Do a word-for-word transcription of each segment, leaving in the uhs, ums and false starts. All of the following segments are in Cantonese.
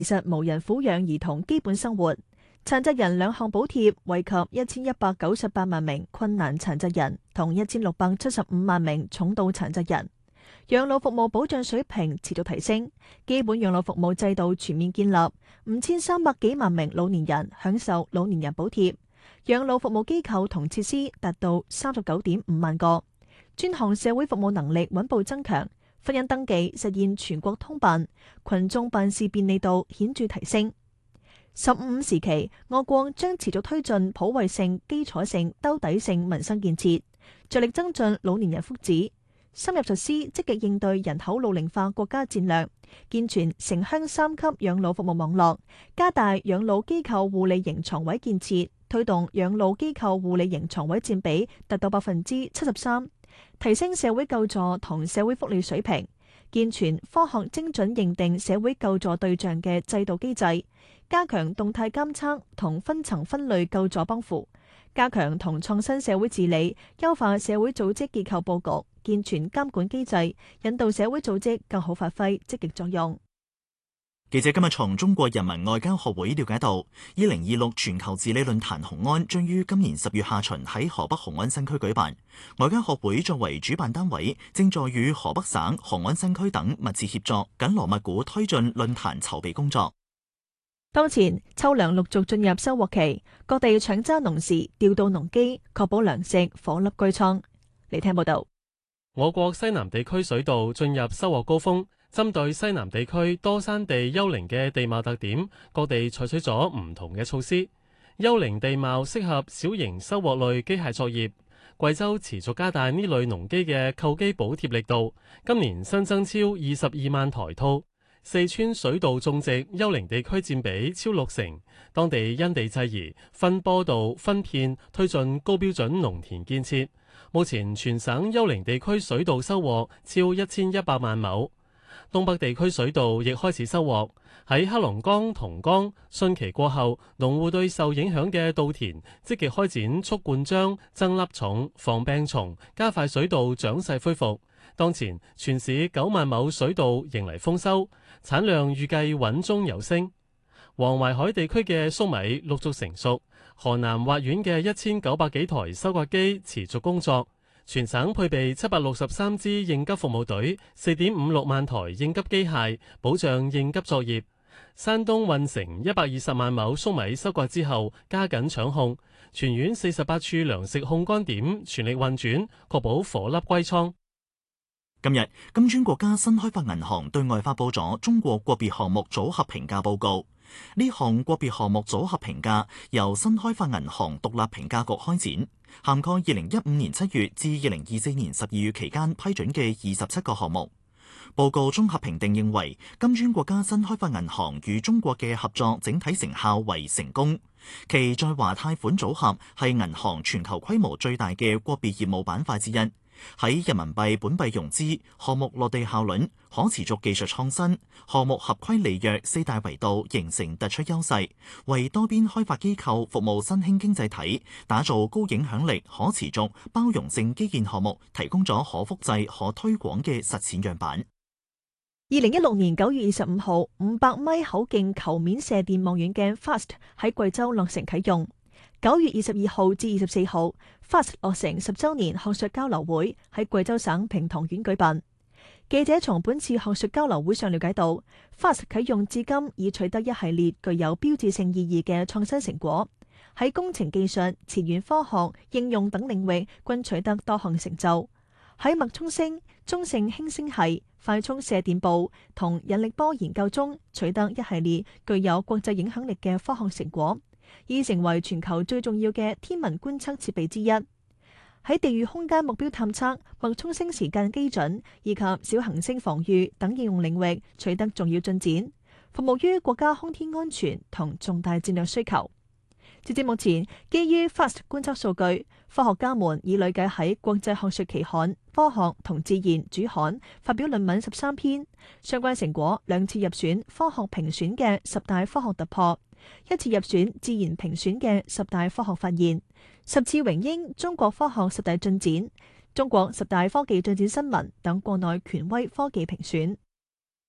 其實無人撫養兒童基本生活。殘疾人兩項補貼惠及一千一百九十八萬名困難殘疾人同一千六百七十五萬名重度殘疾人。養老服務保障水平持續提升，基本養老服務制度全面建立，五千三百幾萬名老年人享受老年人補貼。養老服務機構同設施達到三十九點五萬個，專項社會服務能力穩步增強，婚姻登記實現全國通辦，群眾辦事便利度顯著提升。十五五時期，我國將持續推進普惠性、基礎性、兜底性民生建設，着力增進老年人福祉，深入實施積極應對人口老齡化國家戰略，健全城鄉三級養老服務網絡，加大養老機構護理型床位建設，推動養老機構護理型床位佔比達到百分之七十三，提升社會救助同社會福利水平，健全科學精準認定社會救助對象嘅制度機制，加強動態監測同分層分類救助幫扶，加強同創新社會治理，優化社會組織結構佈局，健全監管機制，引導社會組織更好發揮積極作用。 記者今日從中國人民外交學會了解到，二零二六全球治理論壇紅安將於今年十月下旬喺河北雄安新區舉辦。外交學會作為主辦單位，正在與河北省雄安新區等密切協作，緊鑼密鼓推進論壇籌備工作。 當前秋糧陸續進入收穫期，各地搶揸農時調度農機，確保糧食顆粒居倉。嚟聽報道。 我國西南地區水稻進入收穫高峰，針對西南地區多山地丘陵嘅地貌特點，各地採取咗唔同嘅措施。丘陵地貌適合小型收穫類機械作業，貴州持續加大呢類農機嘅購機補貼力度，今年新增超二十二萬台套。四川水稻種植丘陵地區佔比超六成，當地因地制宜分坡道分片推進高標準農田建設。目前全省丘陵地區水稻收穫超一千一百萬畝，東北地區水稻亦開始收穫。喺黑龍江同江汛期過後，農戶對受影響嘅稻田積極開展促灌漿、增粒蟲、防病蟲，加快水稻長勢恢復。當前全市九萬畝水稻迎嚟豐收，產量預計穩中有升。黃淮海地區嘅粟米陸續成熟，河南挖縣嘅一千九百幾台收割機持續工作，全省配備七百六十三支應急服務隊，四點五六萬台應急機械，保障應急作業。山東運城一百二十萬畝粟米收割之後，加緊搶控，全縣四十八處糧食控乾點全力運轉，確保顆粒歸倉。 今日，金磚國家新開發銀行對外發佈咗中國國別項目組合評價報告。呢項國別項目組合評價由新開發銀行獨立評價局開展，涵蓋二零一五年七月至二零二四年十二月期間批准嘅二十七個項目。報告綜合評定認為，金磚國家新開發銀行與中國嘅合作整體成效為成功。其在華貸款組合係銀行全球規模最大嘅國別業務板塊之一。喺人民幣本幣融資、項目落地效率、可持續技術創新、項目合規履約四大維度形成突出優勢，為多邊開發機構服務新興經濟體，打造高影響力、可持續、包容性基建項目提供咗可複製、可推廣嘅實踐樣板。 二零一六年九月二十五號，五百米口徑球面射電望遠鏡 FAST 喺貴州落成啟用。九月二十二號至二十四號 FAST 落成十週年學術交流會喺貴州省平塘縣舉辦。記者從本次學術交流會上了解到 FAST 啟用至今已取得一系列具有標誌性意義嘅創新成果，喺工程技術、前沿科學、應用等領域均取得多項成就。喺脈衝星、中性輕聲系、快速射電暴同引力波研究中取得一系列具有國際影響力嘅科學成果，已成為全球最重要嘅天文觀測設備之一。喺地域空間目標探測、脈衝星時間基準以及小行星防禦等應用領域取得重要進展，服務於國家空天安全同重大戰略需求。截至目前，基於 FAST 觀測數據，科學家們已累計喺國際學術期刊《科學》同《自然》主刊發表論文十三篇，相關成果兩次入選科學評選嘅十大科學突破，一次入選自然評選嘅十大科學發現，十次榮膺中國科學十大進展、中國十大科技進展新聞等國內權威科技評選。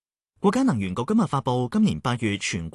國家能源局今日發布今年八月全